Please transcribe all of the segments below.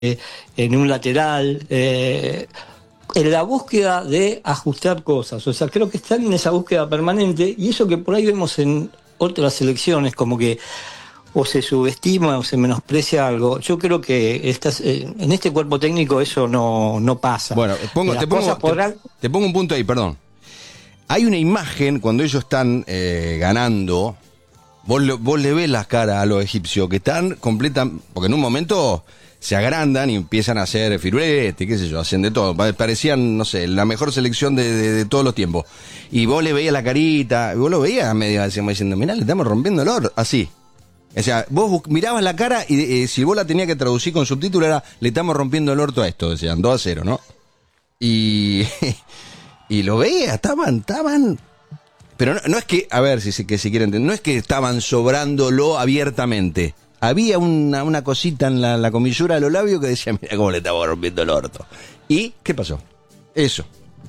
en un lateral, en la búsqueda de ajustar cosas. O sea, creo que están en esa búsqueda permanente, y eso que por ahí vemos en otras selecciones, como que o se subestima o se menosprecia algo. Yo creo que en este cuerpo técnico eso no pasa. Bueno, te pongo un punto ahí, perdón. Hay una imagen cuando ellos están ganando, vos le ves las caras a los egipcios que están porque en un momento se agrandan y empiezan a hacer firulete, qué sé yo, hacen de todo. Parecían, no sé, la mejor selección de todos los tiempos. Y vos le veías la carita, vos lo veías medio diciendo, mirá, le estamos rompiendo el oro, así. O sea, vos mirabas la cara y si vos la tenías que traducir con subtítulo era, le estamos rompiendo el orto a esto, decían, 2-0, ¿no? Y lo veías, estaban... Pero no es que, a ver si quieren entender, no es que estaban sobrándolo abiertamente. Había una cosita en la comisura de los labios que decía, mira cómo le estamos rompiendo el orto. ¿Y qué pasó? Eso.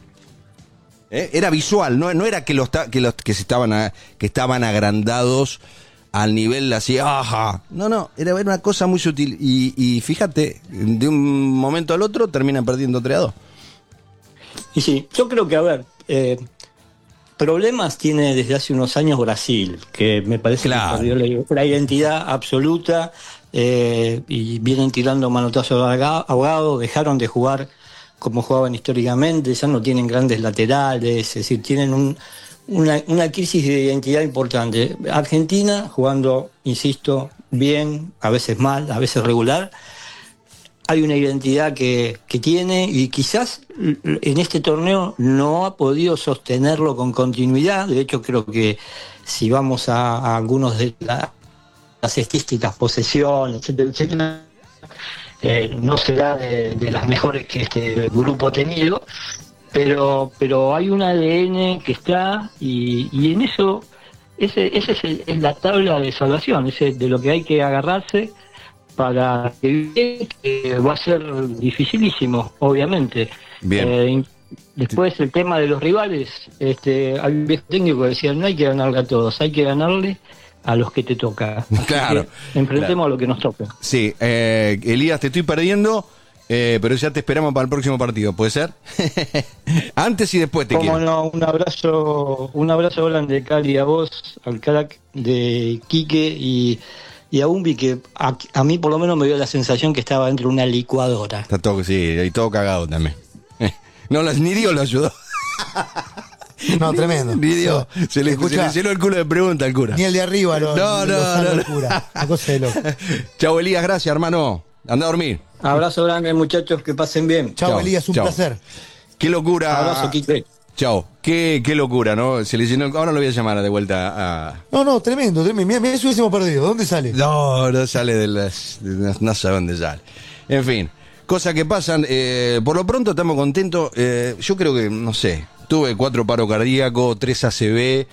Era visual, no era que estaban agrandados al nivel así, ajá. No, era una cosa muy sutil. Y fíjate, de un momento al otro terminan perdiendo 3-2. Y sí, yo creo que, a ver, problemas tiene desde hace unos años Brasil, que me parece que perdió la identidad absoluta, y vienen tirando manotazos ahogados, dejaron de jugar como jugaban históricamente, ya no tienen grandes laterales, es decir, tienen una crisis de identidad importante. Argentina jugando, insisto, bien, a veces mal, a veces regular. Hay una identidad que tiene, y quizás en este torneo no ha podido sostenerlo con continuidad. De hecho, creo que si vamos a algunos de las estadísticas, posesión, etcétera, etcétera, no será de las mejores que este grupo ha tenido, pero hay un ADN que está, y en eso, es la tabla de salvación, ese de lo que hay que agarrarse para que va a ser dificilísimo, obviamente. Bien. Después el tema de los rivales, hay un viejo técnico que decía, no hay que ganarle a todos, hay que ganarle a los que te toca. Claro. Enfrentemos a lo que nos toca. Sí, Elías, te estoy perdiendo, pero ya te esperamos para el próximo partido, ¿puede ser? Antes y después te quiero. No, un abrazo grande, Cali, a vos, al crack de Quique y a Umbi, que a mí por lo menos me dio la sensación que estaba dentro de una licuadora. Está todo, sí, y todo cagado también. Ni Dios lo ayudó. No, tremendo. Ni Dios. Se le llenó el culo de pregunta al cura. Ni el de arriba No. el cura. Una cosa de loco. Chau, Elías, gracias, hermano. Anda a dormir. Abrazo grande, muchachos, que pasen bien. Chau, Elías, un placer. Qué locura. Abrazo, Quique. Chao. Qué locura, ¿no? Se le llenó. Ahora lo voy a llamar de vuelta a... No, tremendo. Mira, eso hubiésemos perdido. ¿Dónde sale? No sale no sé dónde sale. En fin, cosas que pasan. Por lo pronto estamos contentos. Yo creo que, no sé, tuve 4 paros cardíacos, 3 ACV.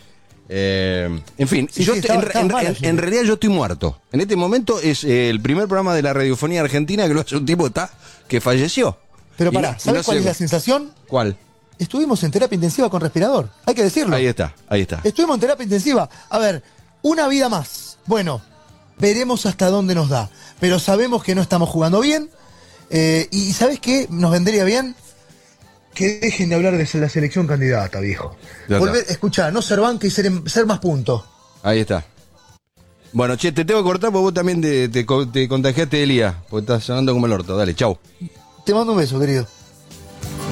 En fin, sí, en realidad yo estoy muerto. En este momento es el primer programa de la radiofonía argentina que lo hace un tipo que falleció. Pero pará, ¿sabes cuál es la sensación? ¿Cuál? Estuvimos en terapia intensiva con respirador, hay que decirlo. Ahí está. Estuvimos en terapia intensiva. A ver, una vida más. Bueno, veremos hasta dónde nos da. Pero sabemos que no estamos jugando bien. Y ¿sabes qué? Nos vendría bien que dejen de hablar de la selección candidata, viejo. Escuchá, no ser banca y ser más puntos. Ahí está. Bueno, che, te tengo que cortar porque vos también te contagiaste de Elías, porque estás sonando como el orto. Dale, chau. Te mando un beso, querido.